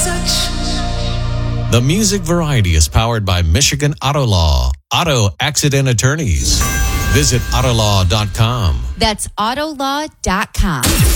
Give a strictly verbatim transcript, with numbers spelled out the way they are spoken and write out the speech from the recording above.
The Music Variety is powered by Michigan Auto Law, auto accident attorneys. Visit auto law dot com. That's auto law dot com.